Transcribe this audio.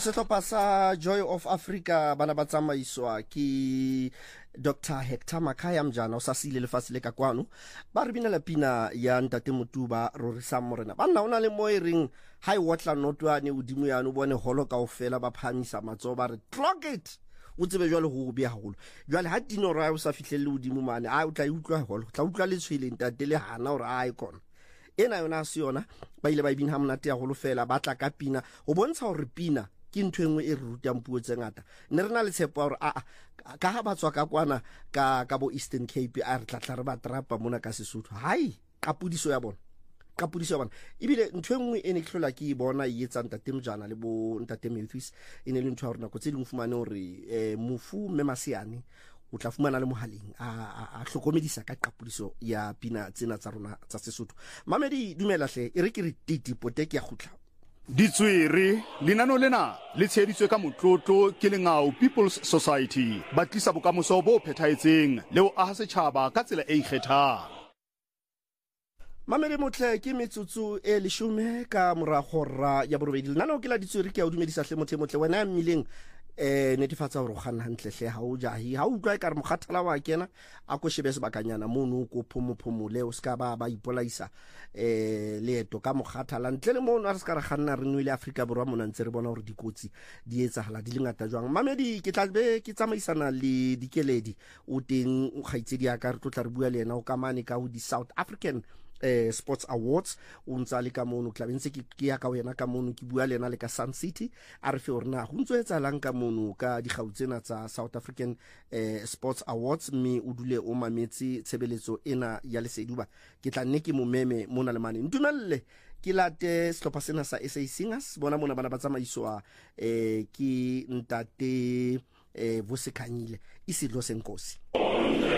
sehlopha sa Joy of Africa bana ba tsamaiswa ke Dr. Hector Makhaya Mjana o sa sile lefatshe le ka kwano ba re binela pina ya Ntate Motuba Rorisa Morena ba nna ona le mo ering high water notwane udimo yana o bone holo kaofela ba phamisa matso ba re clock it o tsebe jwale go bia haholo jwale ha dino ra o sa fihlelle udimo mane a o tla utlwa holo tla utlwa le tshwele Ntate le hana o ra a ikona ena yona se yona ba ile ba ibina ha monate ya go lofela ba tla ka pina go bontsha gore pina ke ntwe engwe e re rutang puo tse ngata ne rena le tshepo gore ka ha ba tswa ka kwana ka bo Eastern Cape a re tlatla re ba trapa mona ka Sesotho hai kapudiso ya bona ibile ntwe engwe ene ke hlola ke bona e etsa Ntate Mjana le bo Ntate Memphis ene le ntwe gore nako tse ding fumane gore mofu Memasiane o tla fumana le mohaleng a hlokomedisa ka qapudiso ya pina tsena tsa rona tsa Sesotho. Mamedi dumela hle e re ke re titi poteke ya khutla Ditswere linano lena le tsheditswe ka motlotlo ke Lengao People's Society ba tlisa bokamoso bo phethaetseng le o aha setjhaba ka tsela e ikgethang. Mamedi motle ke metsotso e leshome ka morago ra ya borobedi nano ke la ditswere ke a o dumedisa hle mothe motle wena ya mmileng netefatsa gore o gana hantle hle ha o jahi ha o utlwa e ka re mokgathala wa kena a ko shebe sebakanyana mono ko phomole o ska ba ipolaisa leeto ka mokgathala ntle le mono a re ska re ganna re nwele Afrika Borwa mona ntse re bona gore dikotsi di etsahala di lengata jwang. Mamedi ke tla be ke tsamaisana le dikeledi o teng o kgaitsedi ya ka re tla re bua le ena o kamane ka ho di South African Sports Awards o ntsa le ka mono tla bentse ke ya ka wena ka mono ke bua le ena le ka Sun City a re fe hore na go ntse etsa lang ka mono ka digautsena tsa South African Sports Awards mme o dule o mametse tshebeletso ena ya leseduba ke tla nne ke mo meme mona le mane ntumelle ke late sehlopha sena sa SA Singers bona mona bana ba tsamaiswa ke Ntate Vusikhanyile Isidlo Senkosi.